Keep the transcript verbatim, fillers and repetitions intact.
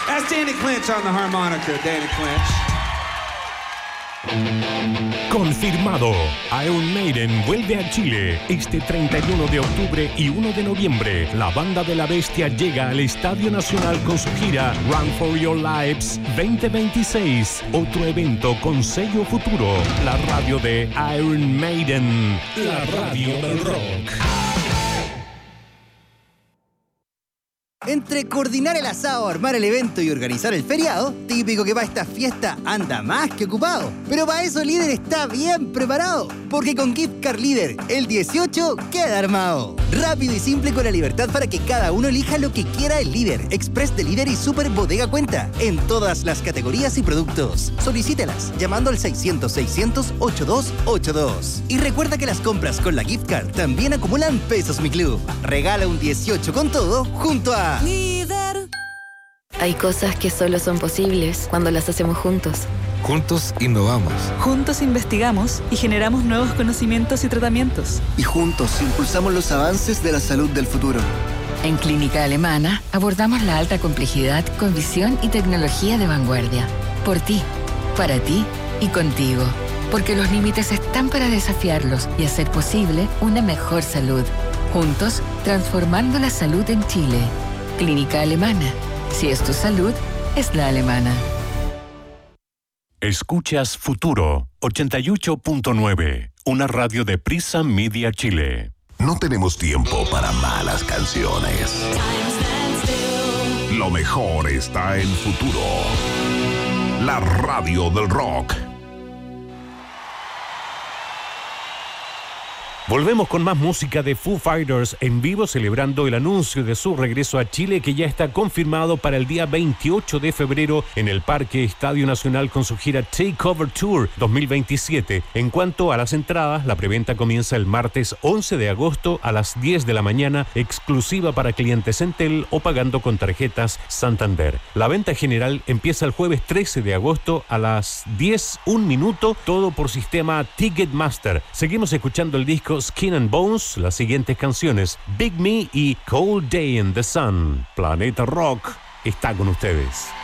That's Danny Clinch on the harmonica, Danny Clinch. Confirmado, Iron Maiden vuelve a Chile este treinta y uno de octubre y uno de noviembre. La banda de la bestia llega al Estadio Nacional con su gira Run for Your Lives veinte veintiséis. Otro evento con sello Futuro. La radio de Iron Maiden. La radio del rock. Entre coordinar el asado, armar el evento y organizar el feriado, típico que para esta fiesta anda más que ocupado. Pero para eso Líder está bien preparado, porque con Gift Card Líder, el dieciocho queda armado. Rápido y simple con la libertad para que cada uno elija lo que quiera el Líder, Express de Líder y Super Bodega Cuenta, en todas las categorías y productos. Solicítelas llamando al seiscientos seiscientos ochenta y dos ochenta y dos. Y recuerda que las compras con la Gift Card también acumulan pesos Mi Club. Regala un dieciocho con todo junto a Líder. Hay cosas que solo son posibles cuando las hacemos juntos. Juntos innovamos. Juntos investigamos y generamos nuevos conocimientos y tratamientos. Y juntos impulsamos los avances de la salud del futuro. En Clínica Alemana abordamos la alta complejidad con visión y tecnología de vanguardia. Por ti, para ti y contigo. Porque los límites están para desafiarlos y hacer posible una mejor salud. Juntos, transformando la salud en Chile. Clínica Alemana. Si es tu salud, es la alemana. Escuchas Futuro ochenta y ocho punto nueve, una radio de Prisa Media Chile. No tenemos tiempo para malas canciones. Lo mejor está en Futuro, la radio del rock. Volvemos con más música de Foo Fighters en vivo, celebrando el anuncio de su regreso a Chile, que ya está confirmado para el día veintiocho de febrero en el Parque Estadio Nacional con su gira Takeover Tour dos mil veintisiete. En cuanto a las entradas, la preventa comienza el martes once de agosto a las diez de la mañana, exclusiva para clientes Entel o pagando con tarjetas Santander. La venta general empieza el jueves trece de agosto a las diez, un minuto, todo por sistema Ticketmaster. Seguimos escuchando el disco Skin and Bones, las siguientes canciones Big Me y Cold Day in the Sun. Planeta Rock está con ustedes.